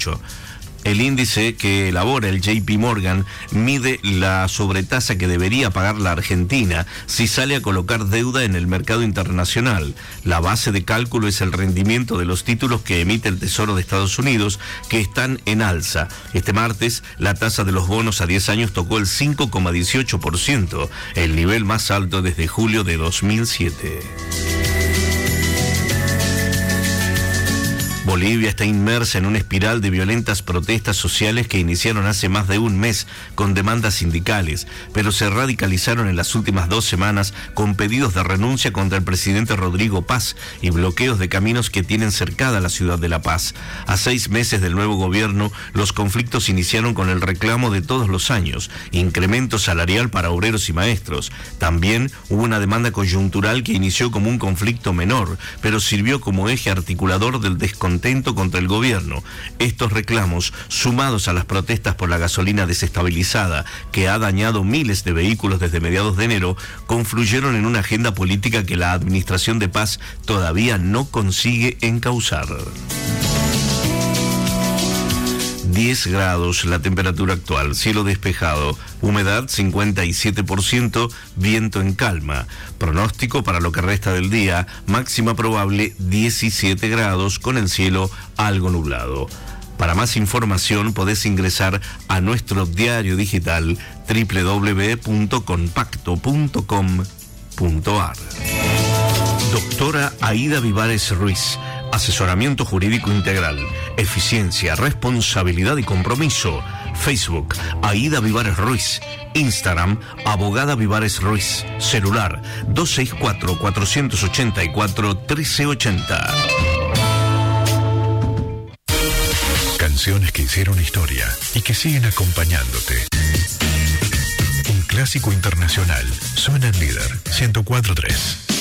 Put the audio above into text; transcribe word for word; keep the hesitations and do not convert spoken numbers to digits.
ocho. El índice que elabora el J P Morgan mide la sobretasa que debería pagar la Argentina si sale a colocar deuda en el mercado internacional. La base de cálculo es el rendimiento de los títulos que emite el Tesoro de Estados Unidos, que están en alza. Este martes, la tasa de los bonos a diez años tocó el cinco coma dieciocho por ciento, el nivel más alto desde julio de dos mil siete. Bolivia está inmersa en una espiral de violentas protestas sociales que iniciaron hace más de un mes con demandas sindicales, pero se radicalizaron en las últimas dos semanas con pedidos de renuncia contra el presidente Rodrigo Paz y bloqueos de caminos que tienen cercada la ciudad de La Paz. A seis meses del nuevo gobierno, los conflictos iniciaron con el reclamo de todos los años, incremento salarial para obreros y maestros. También hubo una demanda coyuntural que inició como un conflicto menor, pero sirvió como eje articulador del descontento contra el gobierno. Estos reclamos, sumados a las protestas por la gasolina desestabilizada, que ha dañado miles de vehículos desde mediados de enero, confluyeron en una agenda política que la administración de Paz todavía no consigue encauzar. diez grados la temperatura actual, cielo despejado, humedad cincuenta y siete por ciento, viento en calma. Pronóstico para lo que resta del día, máxima probable diecisiete grados con el cielo algo nublado. Para más información podés ingresar a nuestro diario digital doble u doble u doble u punto compacto punto com punto a r. Doctora Aida Vivares Ruiz. Asesoramiento jurídico integral, eficiencia, responsabilidad y compromiso. Facebook, Aida Vivares Ruiz. Instagram, Abogada Vivares Ruiz. Celular, dos seis cuatro, cuatro ocho cuatro, uno tres ocho cero. Canciones que hicieron historia y que siguen acompañándote. Un clásico internacional. Suena en Líder ciento cuatro punto tres.